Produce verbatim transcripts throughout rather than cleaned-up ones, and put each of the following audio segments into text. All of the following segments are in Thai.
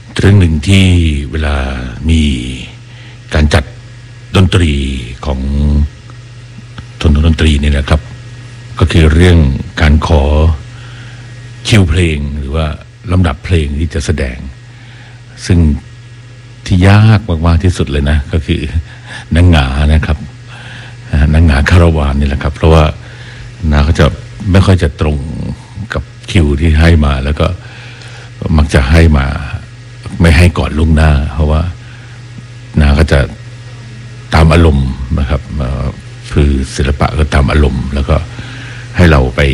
เรื่องหนึ่งที่เวลามีการจัดดนตรีของทนดนตรีนี่นะครับก็คือเรื่องการขอคิวเพลงหรือว่าลำดับเพลงที่จะแสดงซึ่งที่ยากมากๆที่สุดเลยนะก็คือนางหงานะครับนางหงาคาราวานนี่แหละครับเพราะว่านาเขาจะไม่ค่อยจะตรงกับคิวที่ให้มาแล้วก็มักจะให้มาไม่ให้ก่อนล่วงหน้าเพราะว่านาก็จะตามอารมณ์นะครับคือศิลปะก็ตามอารมณ์แล้วก็ให้เราไป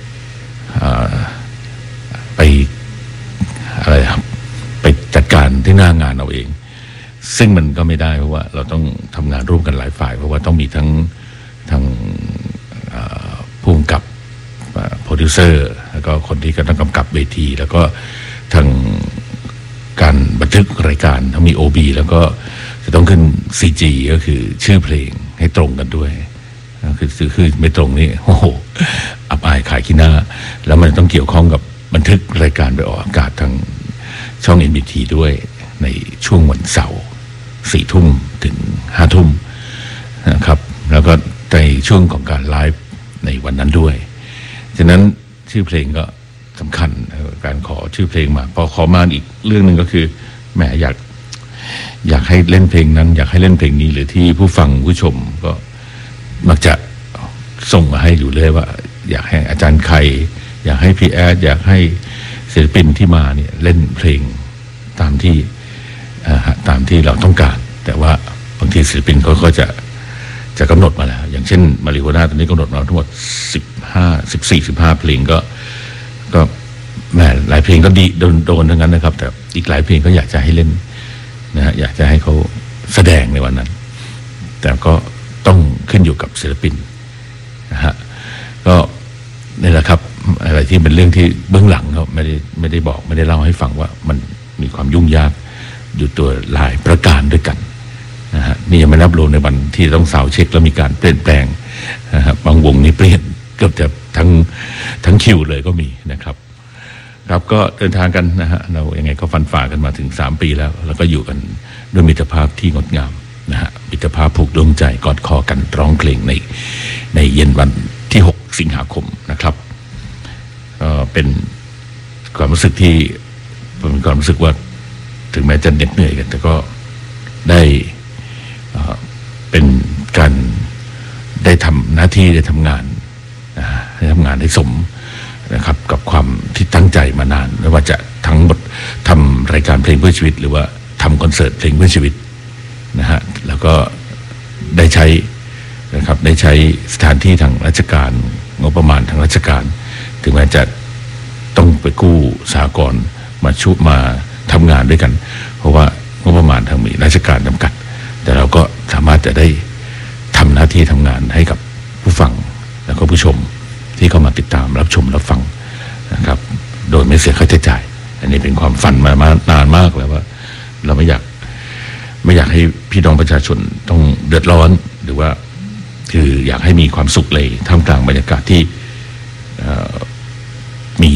ไปอะไรครับไปจัดการที่หน้างานเอาเองซึ่งมันก็ไม่ได้เพราะว่าเราต้องทำงานร่วมกันหลายฝ่ายเพราะว่าต้องมีทั้งทั้งผู้กำกับโปรดิวเซอร์แล้วก็คนที่ก็ต้องกำกับเวทีแล้วก็ทางการบันทึกรายการทั้งมี โอ บี แล้วก็จะต้องขึ้น ซี จี ก็คือชื่อเพลงให้ตรงกันด้วยคือคือไม่ตรงนี่โอ้โหอับอายขายขี้หน้าแล้วมันต้องเกี่ยวข้องกับบันทึกรายการไปออกอากาศทางช่อง เอ็น บี ที ด้วยในช่วงวันเสาร์สี่ทุ่มถึงห้าทุ่มนะครับแล้วก็ในช่วงของการไลฟ์ในวันนั้นด้วยฉะนั้นชื่อเพลงก็สำคัญการขอชื่อเพลงมาพอขอมาอีกเรื่องหนึ่งก็คือแหมอยากอยากให้เล่นเพลงนั้นอยากให้เล่นเพลงนี้หรือที่ผู้ฟังผู้ชมก็มักจะส่งมาให้อยู่เลยว่าอยากให้อาจารย์ใครอยากให้พี่แอดอยากให้ศิลปินที่มาเนี่ยเล่นเพลงตามที่ตามที่เราต้องการแต่ว่าบางทีศิลปินเขาก็จะจะกำหนดมาแล้วอย่างเช่นมาริโฮน่าตอนนี้กำหนดมาทั้งหมดสิบห้าสิบสี่สิบห้าเพลงก็ก็แหมหลายเพลงก็ดีโดนโดนทั้งนั้นนะครับแต่อีกหลายเพลงก็อยากจะให้เล่นนะฮะอยากจะให้เขาแสดงในวันนั้นแต่ก็ต้องขึ้นอยู่กับศิลปินนะฮะก็นี่แหละครับอะไรที่เป็นเรื่องที่เบื้องหลังเขาไม่ได้ไม่ได้บอกไม่ได้เล่าให้ฟังว่ามันมีความยุ่งยากอยู่ตัวหลายประการด้วยกันนะฮะนี่ยังไม่นับรวมในวันที่ต้องสาวเช็คแล้วมีการเปลี่ยนแปลงนะฮะบางวงนี้เปลี่ยนเกือบจะทั้งทั้งคิวเลยก็มีนะครับครับก็เดินทางกันนะฮะเรายังไงก็ฟันฝ่ากันมาถึงสามปีแล้วแล้วก็อยู่กันด้วยมิตรภาพที่งดงามนะฮะมิตรภาพผูกดวงใจกอดคอกันร้องเพลงในในเย็นวันที่หกสิงหาคมนะครับก็เป็นความรู้สึกที่เป็นความรู้สึกว่าถึงแม้จะเหน็ดเหนื่อยกันแต่ก็ได้เป็นการได้ทำหน้าที่ได้ทำงานได้ทำงานให้สมนะครับกับความที่ตั้งใจมานานไม่ว่าจะทั้งหมดทำรายการเพลงเพื่อชีวิตหรือว่าทำคอนเสิร์ตเพลงเพื่อชีวิตนะฮะแล้วก็ได้ใช้นะครับได้ใช้สถานที่ทางราชการงบประมาณทางราชการถึงแม้จะต้องไปกู้สหกรณ์มาชุบมาทำงานด้วยกันเพราะว่างบประมาณทางมีราชการจำกัดแต่เราก็สามารถจะได้ทำหน้าที่ทำงานให้กับผู้ฟังแล้วก็ผู้ชมที่เข้ามาติดตามรับชมรับฟังนะครับโดยไม่เสียค่าใช้จ่ายอันนี้เป็นความฝันมามานานมากแล้วว่าเราไม่อยากไม่อยากให้พี่น้องประชาชนต้องเดือดร้อนหรือว่าคืออยากให้มีความสุขเลยท่ามกลางบรรยากาศที่มี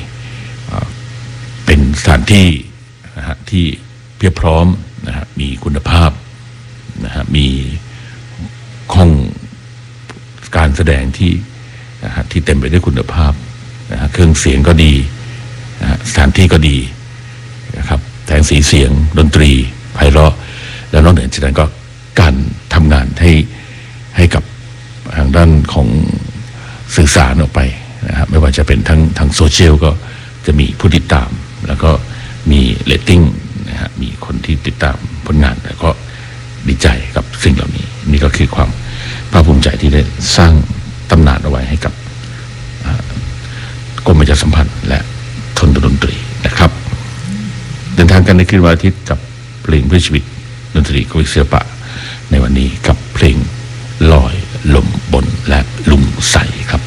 เป็นสถานที่นะฮะที่เพียบพร้อมนะฮะมีคุณภาพนะฮะมีห้องการแสดงที่นะฮะที่เต็มไปด้วยคุณภาพนะฮะเครื่องเสียงก็ดีนะฮะสถานที่ก็ดีนะครับแสงสีเสียงดนตรีไพเราะแล้วนอกจากนั้นก็การทำงานให้ให้กับทางด้านของสื่อสารออกไปนะฮะไม่ว่าจะเป็นทั้งทางโซเชียลก็จะมีผู้ติดตามแล้วก็มีเรตติ้งนะฮะมีคนที่ติดตามผลงานแล้วก็ดีใจกับสิ่งเหล่านี้นี่ก็คือความภาคภูมิใจที่ได้สร้างตำนานเอาไว้ให้กับกรมประชาสัมพันธ์และทนดนตรีนะครับเดินทางกันในคืนวันอาทิตย์กับเพลงเพื่อชีวิตดนตรีกวิศิลปะในวันนี้กับเพลงลอยลมบนและลุมใสครับ